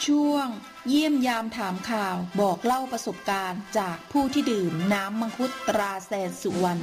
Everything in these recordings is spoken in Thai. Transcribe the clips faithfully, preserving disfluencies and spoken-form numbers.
ช่วงเยี่ยมยามถามข่าวบอกเล่าประสบการณ์จากผู้ที่ดื่มน้ำมังคุดตราแสนสุวรรณ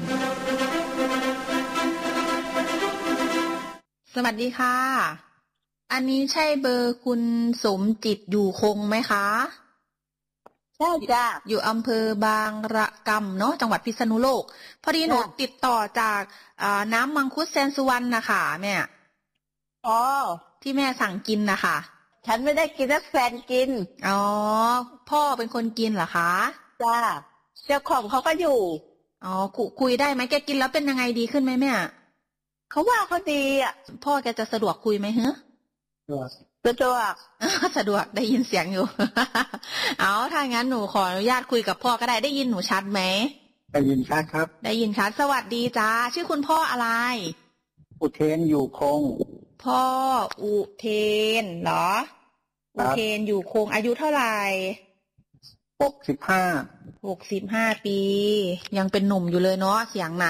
สวัสดีค่ะอันนี้ใช่เบอร์คุณสมจิตอยู่คงไหมคะใช่จ้ะอยู่อำเภอบางระกำเนาะจังหวัดพิษณุโลกพอดีหนูติดต่อจากน้ำมังคุดแสนสุวรรณนะคะแม่อ๋อที่แม่สั่งกินนะคะฉันไม่ได้กินนะแฟนกินอ๋อพ่อเป็นคนกินเหรอคะจ้าเจ้าของเขาก็อยู่อ๋อคุยได้ไหมแกกินแล้วเป็นยังไงดีขึ้นไหมแม่เขาว่าเขาดีอ่ะพ่อแกจะสะดวกคุยไหมฮะสะดวกสะดวกได้ยินเสียงอยู่ เอาถ้างั้นหนูขออนุญาตคุยกับพ่อก็ได้ได้ยินหนูชัดไหมได้ยินชัดครับได้ยินชัดสวัสดีจ้าชื่อคุณพ่ออะไรอุเทนอยู่คงพ่ออุเทนเหรออุเทนอยู่คงอายุเท่าไหร่หกสิบห้าหกสิบห้าปียังเป็นหนุ่มอยู่เลยเนาะเสียงนะ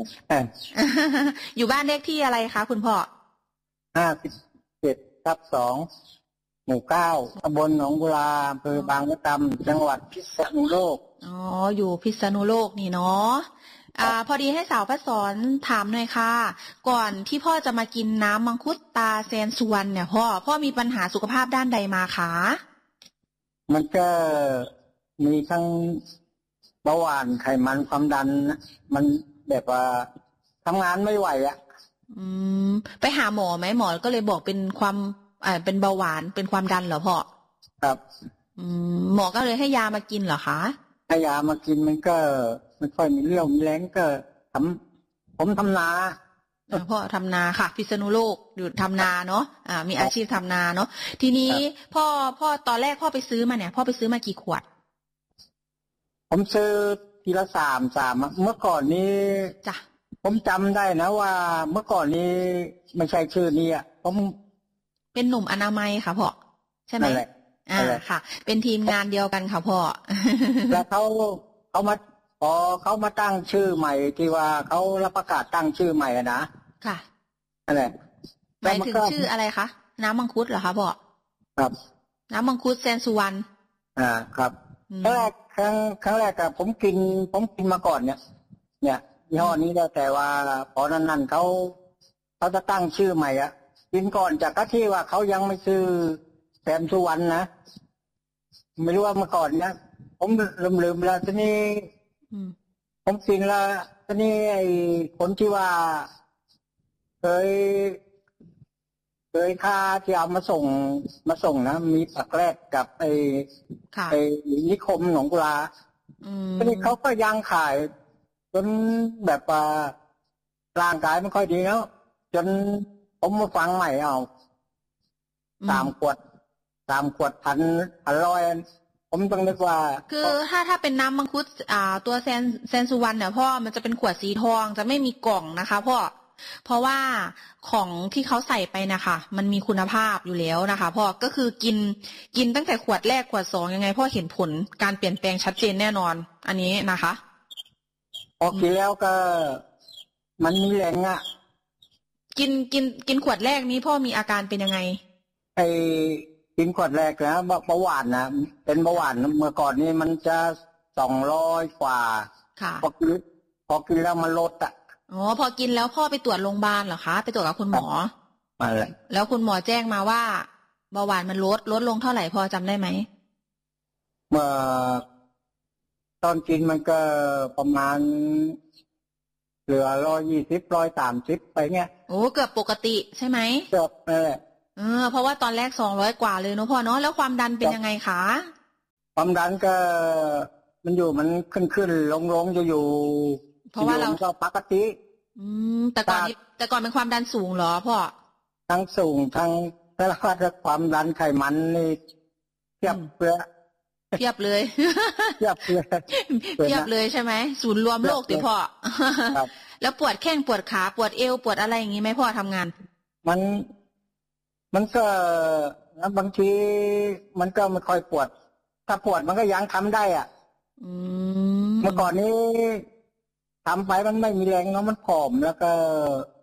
อยู่บ้านเลขที่อะไรคะคุณพ่อห้าสิบเจ็ดทับสองหมู่เก้าตำบลหนองบุราอำเภอบางมะกำจังหวัดพิษณุโลกอ๋ออยู่พิษณุโลกนี่เนาะอ่าพอดีให้สาวพระสอนถามหน่อยค่ะก่อนที่พ่อจะมากินน้ำมังคุดตาแสนสุวรรณเนี่ยพ่อพ่อมีปัญหาสุขภาพด้านใดมาคะมันก็มีทั้งเบาหวานไขมันความดันมันแบบว่าทำงานไม่ไหวอ่ะอืมไปหาหมอไหมหมอก็เลยบอกเป็นความอ่าเป็นเบาหวานเป็นความดันเหรอพ่อครับอืมหมอก็เลยให้ยามากินเหรอคะให้ยามากินมันก็ไม่ค่อยมีเรี่ยวมีแรงก็ทำผมทำนาพ่อทำนาค่ะพิษณุโลกอยู่ทำนาเนาะอ่ามีอาชีพทำนาเนาะทีนี้พ่อพ่อตอนแรกพ่อไปซื้อมาเนี่ยพ่อไปซื้อมากี่ขวดผมซื้อทีละสามสามเมื่อก่อนนี้จ้ะผมจำได้นะว่าเมื่อก่อนนี้ไม่ใช่ชื่อนี้อ่ะผมเป็นหนุ่มอนามัยค่ะพ่อใช่ไหมอ่าค่ะเป็นทีมงานเดียวกันค่ะพ่อแล้วเขาเขามาพอเขามาตั้งชื่อใหม่ที่ว่าเขารับประกาศตั้งชื่อใหม่นะค่ะนั่นแหละหมายถึงชื่ออะไรคะน้ำมังคุดเหรอคะพ่อครับน้ำมังคุดแสนสุวรรณอ่าครับครั้งแรกครั้งครั้งแรกอะผมกินผมกินมาก่อนเนี่ยเนี่ยยี่ห้อนี้แล้วแต่ว่าพอนั้นนั่นเขาเขาจะตั้งชื่อใหม่อะกินก่อนจากก็ที่ว่าเขายังไม่ซื้อแสนสุวรรณนะไม่รู้ว่าเมื่อก่อนเนี่ยผมลืมลืมแล้วทีนี้ผมกินแล้วทีนี้ไอ้คนที่ว่าเคยเคยค่าที่เอามาส่งมาส่งนะมีปักแรกกับไอ้ไอ้นิคมหนองกุลาทีนี้เขาก็ยังขายจนแบบว่าร่างกายไม่ค่อยดีแล้วจนผมมาฟังใหม่เอาสามขวดสามขวดพันพันร้อยผมต้องนึกว่าคือถ้าถ้าเป็นน้ำมังคุดอ่าตัวแซนแซนสุวรรณเนี่ยพ่อมันจะเป็นขวดสีทองจะไม่มีกล่องนะคะพ่อเพราะว่าของที่เขาใส่ไปนะคะมันมีคุณภาพอยู่แล้วนะคะพ่อก็คือกินกินตั้งแต่ขวดแรกขวดสองยังไงพ่อเห็นผลการเปลี่ยนแปลงชัดเจนแน่นอนอันนี้นะคะพอกินแล้วก็มันมีแรงอ่ะกินกินกินขวดแรกนี้พ่อมีอาการเป็นยังไงไอ้กินขวดแรกแล้วเบาหวานนะเป็นเบาหวานเมื่อก่อนนี้มันจะสองร้อยกว่าพอกินพอกินแล้วมันลดอ่ะอ๋อพอกินแล้วพ่อไปตรวจโรงพยาบาลเหรอคะไปตรวจกับคุณหมอมาเลยแล้วคุณหมอแจ้งมาว่าเบาหวานมันลดลดลงเท่าไหร่พอจำได้ไหมเมื่อตอนกินมันก็ประมาณเหลือร้อยยี่สิบร้อยสามสิบไปเงี้ยโอ้เกือบปกติใช่ไหมเกือบนั่นแหละเออเพราะว่าตอนแรกสองร้อยกว่าเลยเนาะพ่อเนาะแล้วความดันเป็นยังไงคะความดันก็มันอยู่มันขึ้นขึ้นลงลงจะอยู่เพราะว่าเราก็ปกติอืมแต่ก่อนนี้แต่ก่อนเป็นความดันสูงเหรอพ่อทั้งสูงทั้งแล้วก็ความดันไขมันนี่เทียบเพื่อเทียบเลยเทียบเลยเทียบเลยใช่ไหมศูนย์รวมโลกติพ่อแล้วปวดแข้งปวดขาปวดเอวปวดอะไรอย่างงี้ไหมพ่อทำงานมันมันก็บางทีมันก็ไม่ค่อยปวดถ้าปวดมันก็ยังทำได้อ่ะเมื่อก่อนนี้ทำไปมันไม่มีแรงเนาะมันผอมแล้วก็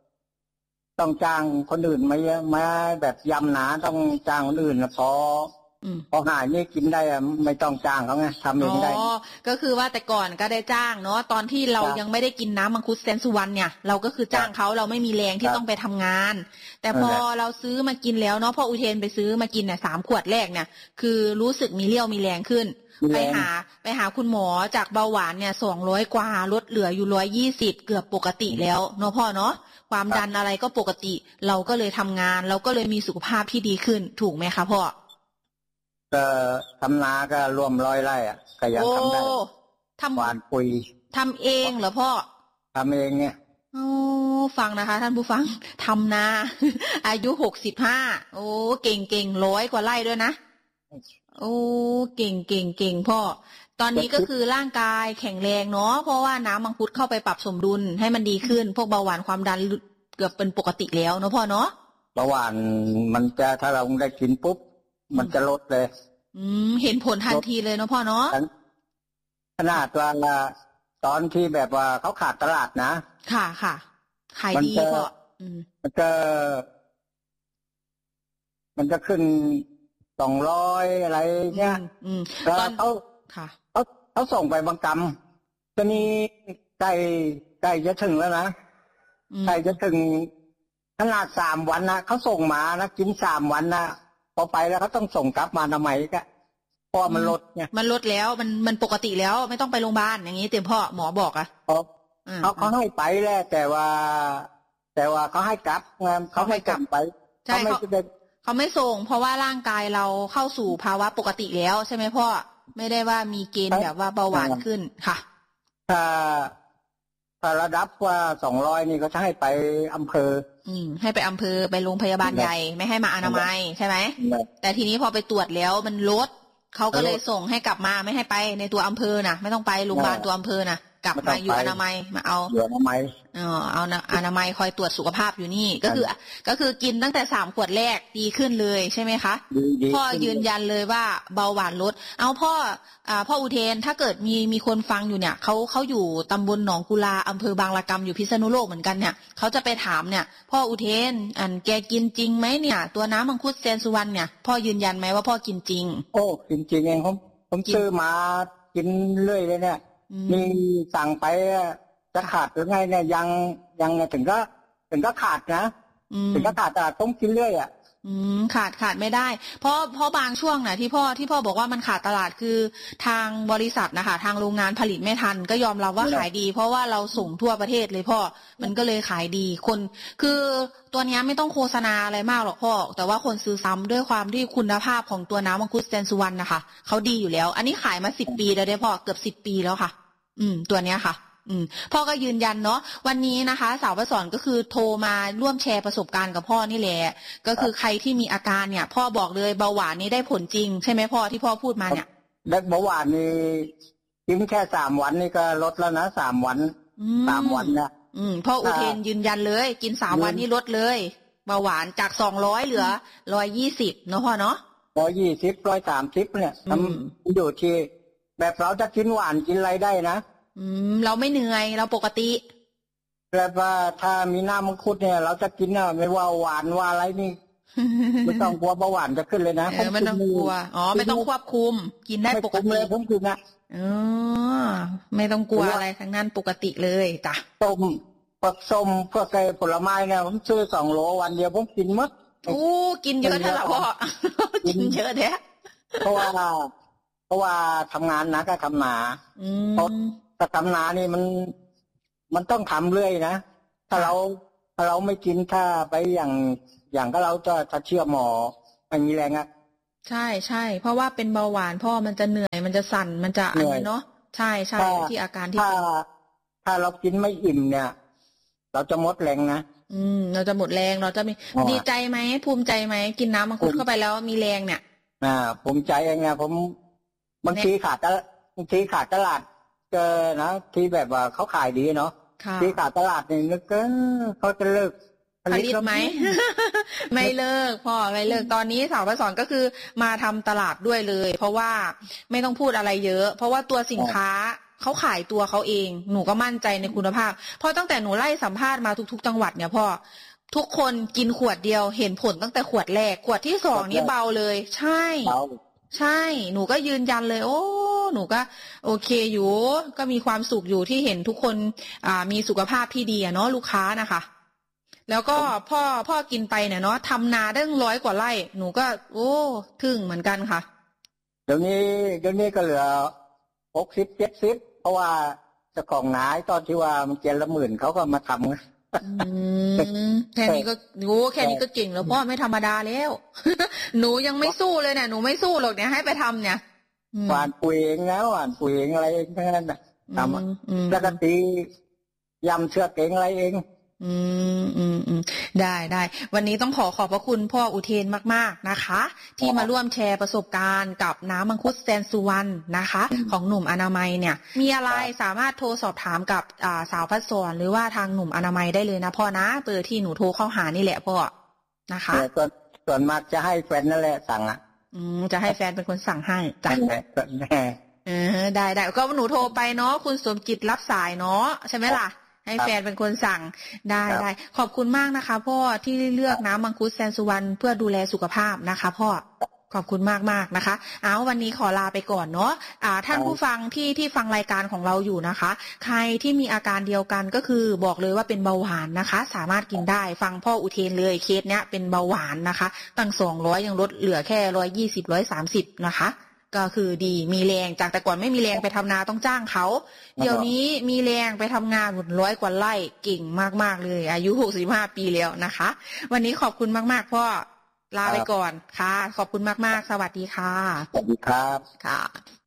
ต้องจ้างคนอื่นมามาแบบยำหนาต้องจ้างคนอื่นนะพอพอหายนี่กินได้อะไม่ต้องจ้างเขาไงทำเองได้อ๋อก็คือว่าแต่ก่อนก็ได้จ้างเนาะตอนที่เรายังไม่ได้กินน้ำมังคุดแสนสุวรรณเนี่ยเราก็คือจ้างเขาเราไม่มีแรงที่ต้องไปทำงานแต่พอเราซื้อมากินแล้วเนาะพออุเทนไปซื้อมากินเนี่ยสามขวดแรกเนี่ยคือรู้สึกมีเรี่ยวมีแรงขึ้นไปหาไปหาคุณหมอจากเบาหวานเนี่ยสองร้อยกว่าลดเหลืออยู่ร้อยยี่สิบเกือบปกติแล้วเนาะพ่อเนาะความดันอะไรก็ปกติเราก็เลยทำงานเราก็เลยมีสุขภาพที่ดีขึ้นถูกไหมคะพ่อก็ทำนาก็รวมร้อยไร่อ่ะก็ยังทำได้ทำหวานปุ๋ยทำเองเหรอพ่อทำเองเนี่ยโอ้ฟังนะคะท่านผู้ฟังทำนาอายุหกสิบห้าโอ้เก่งเก่งร้อยกว่าไร่ด้วยนะโอ้เก่งเก่งเก่งพ่อตอนนี้ก็คือร่างกายแข็งแรงเนาะเพราะว่าน้ำมังคุดเข้าไปปรับสมดุลให้มันดีขึ้นพวกเบาหวานความดันเกือบเป็นปกติแล้วเนาะพ่อเนาะเบาหวานมันจะถ้าเราได้กินปุ๊บมันจะลดเลยอืมเห็นผลทันทีเลยเนาะพ่อเนาะขนาดว่าตอนที่แบบว่าเขาขาดตลาดนะค่ะค่ะขายดีพ่ออืมมันจะมันจะขึ้นสองร้อยอะไรเงี้ยแล้วเขาค่ะเขาเขาส่งไปบางกำตอนนี้ใกล้ใกล้จะถึงแล้วนะใกล้จะถึงขนาดสามวันนะเขาส่งมานะกินสามวันนะพอไปแล้วเขาต้องส่งกลับมาทำไมก็เพราะมันลดไงมันลดแล้วมันมันปกติแล้วไม่ต้องไปโรงพยาบาลอย่างนี้เต็มพ่อหมอบอกอะเขาเขาให้ไปแล้วแต่ว่า แต่ว่าเขาให้กลับเขาให้กลับไปเขาไม่เขาไม่ส่งเพราะว่าร่างกายเราเข้าสู่ภาวะปกติแล้วใช่ไหมพ่อไม่ได้ว่ามีเกณฑ์แบบว่าเบาหวานขึ้นค่ะถ้าถ้าระดับว่าสองร้อยนี่เขาจะให้ไปอำเภออืมให้ไปอำเภอไปโรงพยาบาลใหญ่ไม่ให้มาอนามัยใช่ไหมแต่ทีนี้พอไปตรวจแล้วมันลดเขาก็เลยส่งให้กลับมาไม่ให้ไปในตัวอำเภอนะไม่ต้องไปโรงพยาบาลตัวอำเภอนะกลับมาอยู่อนามัยมาเอาอยู่อนามัยอ๋อเอาอนามัยคอยตรวจสุขภาพอยู่นี่ก็คือก็คือกินตั้งแต่สามขวดแรกดีขึ้นเลยใช่ไหมคะพ่อยืนยันเลยว่าเบาหวานลดเอาพ่ออ่าพ่ออุเทนถ้าเกิดมีมีคนฟังอยู่เนี่ยเขาเขาอยู่ตำบลหนองกุลาอำเภอบางละกำอยู่พิษณุโลกเหมือนกันเนี่ยเขาจะไปถามเนี่ยพ่ออุเทนอันแกกินจริงไหมเนี่ยตัวน้ำมังคุดแสนสุวรรณเนี่ยพ่อยืนยันไหมว่าพ่อกินจริงโอ้กินจริงเองผมผมซื้อมากินเรื่อยเลยเนี่ยมีสั่งไปจะขาดหรือไงเนี่ยยังยังถึงก็ถึงก็ขาดนะถึงก็ขาดแต่ต้องกินเรื่อยอ่ะอืมขาดขาดไม่ได้เพราะเพราะบางช่วงน่ะที่พ่อที่พ่อบอกว่ามันขาดตลาดคือทางบริษัทนะคะทางโรงงานผลิตไม่ทันก็ยอมรับว่าขายดีเพราะว่าเราส่งทั่วประเทศเลยพ่อมันก็เลยขายดีคนคือตัวนี้ไม่ต้องโฆษณาอะไรมากหรอกพ่อแต่ว่าคนซื้อซ้ำด้วยความที่คุณภาพของตัวน้ำมังคุดแสนสุวรรณนะคะเขาดีอยู่แล้วอันนี้ขายมาสิบปีแล้วเด้พ่อเกือบสิบปีแล้วค่ะอืมตัวเนี้ยค่ะอืมพ่อก็ยืนยันเนาะวันนี้นะคะสาวประสอนก็คือโทรมาร่วมแชร์ประสบการณ์กับพ่อนี่แหละก็คือใครที่มีอาการเนี่ยพ่อบอกเลยเบาหวานนี้ได้ผลจริงใช่ไหมพ่อที่พ่อพูดมาเนี่ยเบาหวานนี่กินแค่สามวันนี่ก็ลดแล้วนะสามวันสามวันนะอืมพ่ออุเทนยืนยันเลยกินสามวันนี่ลดเลยเบาหวานจากสองร้อยเหลือร้อยยี่สิบเนาะพ่อเนาะร้อยยี่สิบร้อยสามสิบเนี่ยมันอยู่ที่แบบเราจะกินหวานกินอะไรได้นะอืมเราไม่เหนื่อยเราปกติแบบว่าถ้ามีน้ำมังคุดเนี่ยเราจะกินน่ะไม่ว่าหวานว่าอะไรนี่ไม่ต้องกลัวเบาหวานจะขึ้นเลยนะเออไม่ต้องกลัวอ๋อไม่ต้องควบคุมกินได้ปกติเลยผมกินนะอ๋อไม่ต้องกลัวอะไรทั้งนั้นปกติเลยจ้ะส้มผักส้มพวกไก่ผลไม้เนี่ยผมซื้อสองโลวันเดียวผมกินหมดโอ้กินเยอะแท้ละพ่อกินเยอะแท้เพราะว่าเพราะว่าทำงานนะก็ทำนาเพราะถ้าทำนานี่มันมันต้องทำเรื่อยนะถ้าเราถ้าเราไม่กินถ้าไปอย่างอย่างก็เราจะจะเชื่อหมอไม่มีแรงอ่ะใช่ใช่เพราะว่าเป็นเบาหวานพ่อมันจะเหนื่อยมันจะสั่นมันจะอันนี้เนาะใช่ใช่ที่อาการที่ถ้าถ้าเรากินไม่อิ่มเนี่ยเราจะหมดแรงนะอืมเราจะหมดแรงเราจะมีดีใจไหมภูมิใจไหมกินน้ำมังคุดเข้าไปแล้วมีแรงเนี่ยอ่าภูมิใจเองนะผมบางทีขาดบางทีขาดตลาดเจอนะที่แบบว่าเขาขายดีเนาะที่ขาดตลาดนี่นึกก็เขาจะเลิกผลิตไหม ไม่เลิกพ่อไม่เลิกตอนนี้สาวประสอนก็คือมาทำตลาดด้วยเลยเพราะว่าไม่ต้องพูดอะไรเยอะเพราะว่าตัวสินค้าเขาขายตัวเขาเองหนูก็มั่นใจในคุณภาพเพราะตั้งแต่หนูไล่สัมภาษณ์มาทุกๆจังหวัดเนี่ยพ่อทุกคนกินขวดเดียวเห็นผลตั้งแต่ขวดแรกขวดที่สองนี่เบาเลยใช่ใช่หนูก็ยืนยันเลยโอ้หนูก็โอเคอยู่ก็มีความสุขอยู่ที่เห็นทุกคนอ่ามีสุขภาพที่ดีอะเนาะลูกค้านะคะแล้วก็พ่อพ่อกินไปเนี่ยเนาะทำนาได้ร้อยกว่าไร่หนูก็โอ้ทึ่งเหมือนกันค่ะเดี๋ยวนี้เดี๋ยวนี้ก็เหลือหกสิบเจ็ดสิบเพราะว่าเจ้าของนาตอนที่ว่ามันเจ็ดละหมื่นเขาก็มาทำแค่นี้ก็โอ้แค่นี้ก็เก่งแล้วพ่อไม่ธรรมดาแล้วหนูยังไม่สู้เลยเนี่ยหนูไม่สู้หรอกเนี่ยให้ไปทำเนี่ยหวานปุ๋ยเองนะหวานปุ๋ยเองอะไรเองทั้งนั้นนะทำแล้วก็ตียำเชือกเองอะไรเองอืมอืมอืมได้ได้วันนี้ต้องขอขอบพระคุณพ่ออุเทนมากๆนะคะที่มาร่วมแชร์ประสบการณ์กับน้ำมังคุดแซนสุวรรณนะคะของหนุ่มอนามัยเนี่ยมีอะไรสามารถโทรสอบถามกับอ่าสาวพัดสอนหรือว่าทางหนุ่มอนามัยได้เลยนะพ่อนะเบอร์ที่หนูโทรเข้าหานี่แหละพ่อนะคะส่วนส่วนมากจะให้แฟนนั่นแหละสั่งอ่ะอืมจะให้แฟนเป็นคนสั่งให้จ้ะเออได้ได้ก็หนูโทรไปเนาะคุณสมจิตรับสายเนาะใช่ไหมล่ะให้แฟนเป็นคนสั่งได้ได้ขอบคุณมากนะคะพ่อที่เลือกน้ำมังคุดแซนสุวรรณเพื่อดูแลสุขภาพนะคะพ่อขอบคุณมากมากนะคะเอาวันนี้ขอลาไปก่อนเนาะอ่าท่านผู้ฟังที่ที่ฟังรายการของเราอยู่นะคะใครที่มีอาการเดียวกันก็คือบอกเลยว่าเป็นเบาหวานนะคะสามารถกินได้ฟังพ่ออุเทนเลยเคสเนี้ยเป็นเบาหวานนะคะตั้งสองร้อยยังลดเหลือแค่ร้อยยี่สิบร้อยสามสิบนะคะก็คือดีมีแรงจากแต่ก่อนไม่มีแรงไปทำนาต้องจ้างเขาเดี๋ยวนี้มีแรงไปทำงานหมดร้อยกว่าไร่เก่งมากๆเลยอายุหกสิบห้าปีแล้วนะคะวันนี้ขอบคุณมากๆพ่อลาไปก่อนค่ะขอบคุณมากๆสวัสดีค่ะสวัสดีครับค่ะ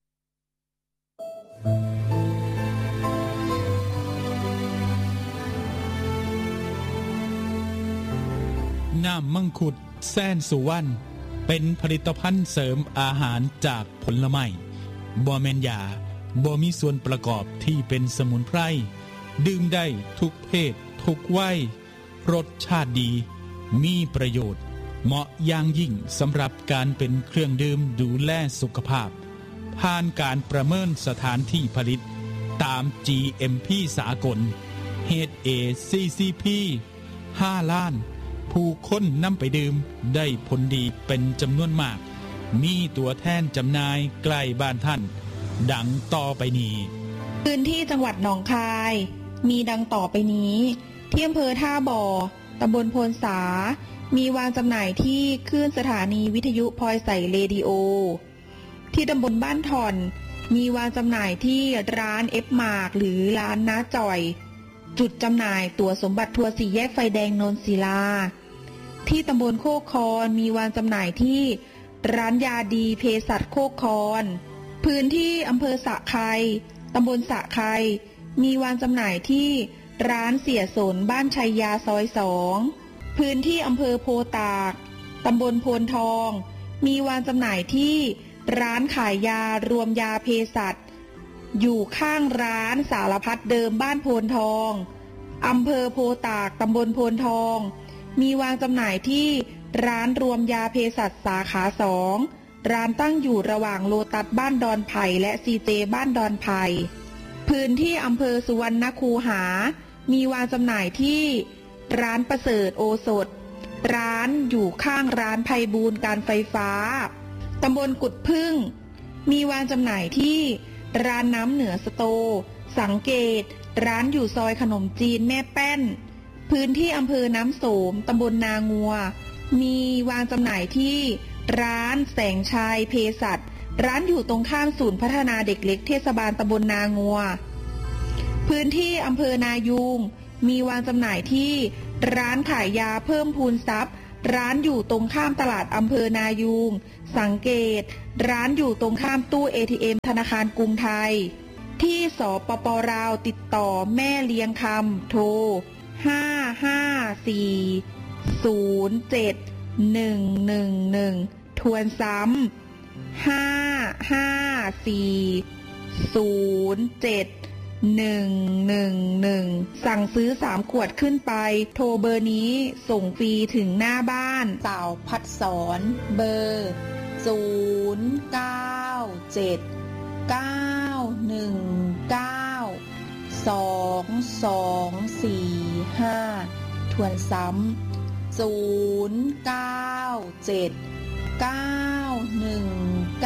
น้ำมังคุดแซนสุวรรณเป็นผลิตภัณฑ์เสริมอาหารจากผลไม้บ่แม่นยาบ่มีส่วนประกอบที่เป็นสมุนไพรดื่มได้ทุกเพศทุกวัยรสชาติดีมีประโยชน์เหมาะอย่างยิ่งสำหรับการเป็นเครื่องดื่มดูแลสุขภาพผ่านการประเมินสถานที่ผลิตตาม จี เอ็ม พี สากล เอช เอ ซี ซี พี ห้าล้านผู้คนนำไปดื่มได้ผลดีเป็นจำนวนมากมีตัวแทนจำหน่ายใกล้บ้านท่านดังต่อไปนี้พื้นที่จังหวัดหนองคายมีดังต่อไปนี้ที่อำเภอท่าบ่อตำบลโพนสามีวางจำหน่ายที่คลื่นสถานีวิทยุพลอยใสเรดิโอที่ตำบลบ้านถ่อนมีวางจำหน่ายที่ร้านเอฟมาร์กหรือร้านน้าจ่อยจุดจำหน่ายตั๋วสมบัติทัวร์สี่แยกไฟแดงโนนศิลาที่ตำบลโคกคอนมีวางจำหน่ายที่ร้านยาดีเภสัชโคกคอนพื้นที่อำเภอสะไคตำบลสะไคมีวางจำหน่ายที่ร้านเสียสนบ้านชัยยาซอยสองพื้นที่อำเภอโพตากตำบลโพนทองมีวางจำหน่ายที่ร้านขายยารวมยาเภสัชอยู่ข้างร้านสารพัดเดิมบ้านโพนทองอำเภอโพตากตำบลโพนทองมีวางจำหน่ายที่ร้านรวมยาเภสัชสาขาสองร้านตั้งอยู่ระหว่างโลตัสบ้านดอนไผ่และซีเจบ้านดอนไผ่พื้นที่อำเภอสุวรรณคูหามีวางจำหน่ายที่ร้านประเสริฐโอสถร้านอยู่ข้างร้านไพบูลย์การไฟฟ้าตำบลกุดพึ่งมีวางจำหน่ายที่ร้านน้ำเหนือสโตสังเกตร้านอยู่ซอยขนมจีนแม่แป้นพื้นที่อำเภอน้ำโสมตำบลนางัวมีวางจำหน่ายที่ร้านแสงชัยเภสัชร้านอยู่ตรงข้ามศูนย์พัฒนาเด็กเล็กเทศบาลตำบลนางัวพื้นที่อำเภอนายูงมีวางจำหน่ายที่ร้านขายยาเพิ่มพูนทรัพย์ร้านอยู่ตรงข้ามตลาดอำเภอนายูงสังเกตร้านอยู่ตรงข้ามตู้ เอ ที เอ็ม ธนาคารกรุงไทยที่สปป.ลาวติดต่อแม่เลี้ยงคำโทรห้า ห้า สี่ ศูนย์ เจ็ด หนึ่ง หนึ่ง หนึ่งทวนซ้ำห้า ห้า สี่ ศูนย์ เจ็ด หนึ่ง หนึ่ง หนึ่งสั่งซื้อสามขวดขึ้นไปโทรเบอร์นี้ส่งฟรีถึงหน้าบ้านสาวพัดสอนเบอร์ศูนย์ เก้า เจ็ด เก้า หนึ่ง เก้า สอง สอง สี่ ห้าทวนซ้ำศูนย์ เก้า เจ็ด เก้า หนึ่ง